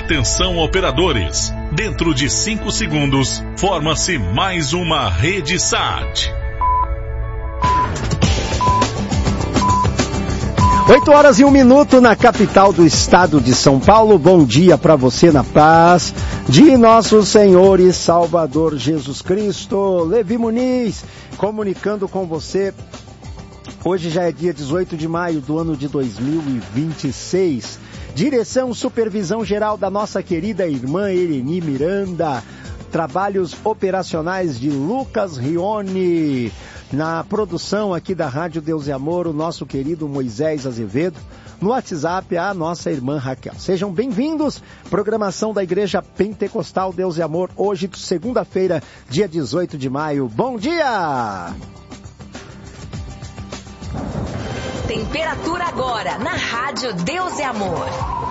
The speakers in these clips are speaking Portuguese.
Atenção, operadores. Dentro de 5 segundos, forma-se mais uma Rede Sat. 8h01 na capital do estado de São Paulo. Bom dia para você na paz de nosso Senhor e Salvador Jesus Cristo. Levi Muniz comunicando com você. Hoje já é dia 18 de maio do ano de 2026. Direção, supervisão geral da nossa querida irmã Ereni Miranda. Trabalhos operacionais de Lucas Rione. Na produção aqui da Rádio Deus e Amor, o nosso querido Moisés Azevedo. No WhatsApp, a nossa irmã Raquel. Sejam bem-vindos. Programação da Igreja Pentecostal Deus e Amor. Hoje, segunda-feira, dia 18 de maio. Bom dia! Temperatura agora na Rádio Deus e Amor.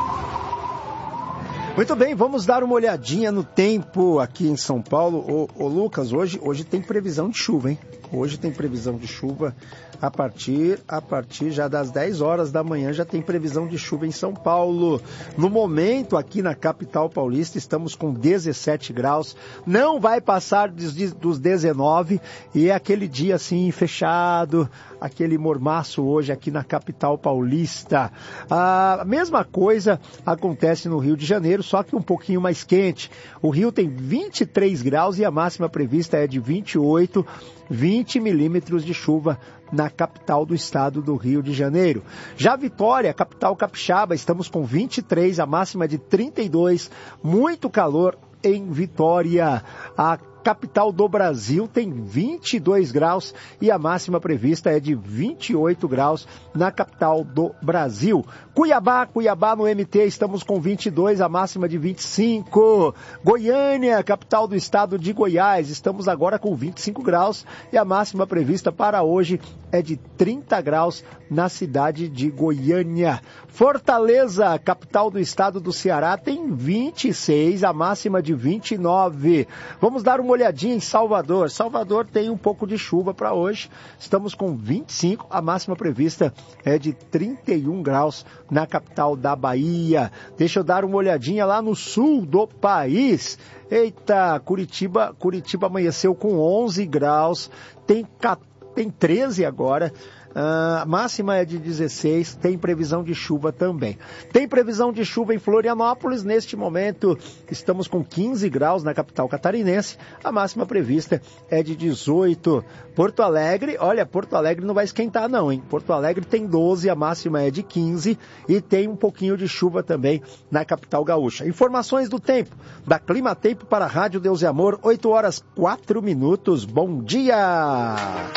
Muito bem, vamos dar uma olhadinha no tempo aqui em São Paulo. Ô Lucas, hoje tem previsão de chuva, hein? Hoje tem previsão de chuva a partir já das 10 horas da manhã, já tem previsão de chuva em São Paulo. No momento, aqui na capital paulista, estamos com 17 graus, não vai passar dos 19, e é aquele dia assim fechado, aquele mormaço hoje aqui na capital paulista. A mesma coisa acontece no Rio de Janeiro, só que um pouquinho mais quente. O Rio tem 23 graus e a máxima prevista é de 28, 20 milímetros de chuva na capital do estado do Rio de Janeiro. Já Vitória, capital capixaba, estamos com 23, a máxima de 32, muito calor em Vitória. A capital do Brasil tem 22 graus e a máxima prevista é de 28 graus na capital do Brasil. Cuiabá no MT, estamos com 22, a máxima de 25. Goiânia, capital do estado de Goiás, estamos agora com 25 graus e a máxima prevista para hoje é de 30 graus na cidade de Goiânia. Fortaleza, capital do estado do Ceará, tem 26, a máxima de 29. Vamos dar uma olhadinha em Salvador. Salvador tem um pouco de chuva para hoje. Estamos com 25, a máxima prevista é de 31 graus na capital da Bahia. Deixa eu dar uma olhadinha lá no sul do país. Eita, Curitiba amanheceu com 11 graus, tem 13 agora. A máxima é de 16, tem previsão de chuva também. Tem previsão de chuva em Florianópolis, neste momento estamos com 15 graus na capital catarinense, a máxima prevista é de 18. Porto Alegre não vai esquentar não, hein? Porto Alegre tem 12, a máxima é de 15 e tem um pouquinho de chuva também na capital gaúcha. Informações do tempo, da Clima Tempo para a Rádio Deus e Amor, 8h04, bom dia!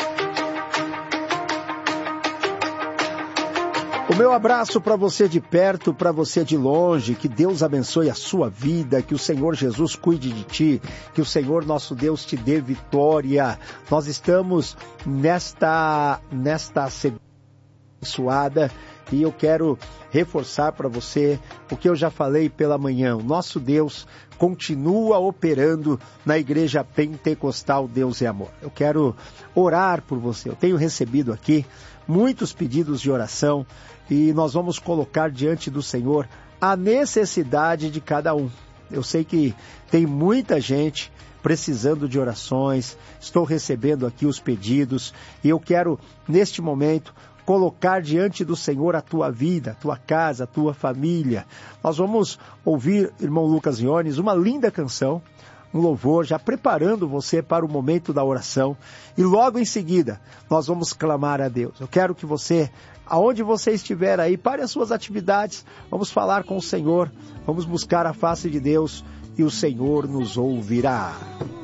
O meu abraço para você de perto, para você de longe, que Deus abençoe a sua vida, que o Senhor Jesus cuide de ti, que o Senhor nosso Deus te dê vitória. Nós estamos nesta abençoada e eu quero reforçar para você o que eu já falei pela manhã. O nosso Deus continua operando na Igreja Pentecostal Deus e Amor. Eu quero orar por você. Eu tenho recebido aqui muitos pedidos de oração e nós vamos colocar diante do Senhor a necessidade de cada um. Eu sei que tem muita gente precisando de orações, estou recebendo aqui os pedidos e eu quero, neste momento, colocar diante do Senhor a tua vida, a tua casa, a tua família. Nós vamos ouvir, irmão Lucas Riones, uma linda canção, um louvor, já preparando você para o momento da oração. E logo em seguida, nós vamos clamar a Deus. Eu quero que você, aonde você estiver aí, pare as suas atividades. Vamos falar com o Senhor, vamos buscar a face de Deus e o Senhor nos ouvirá.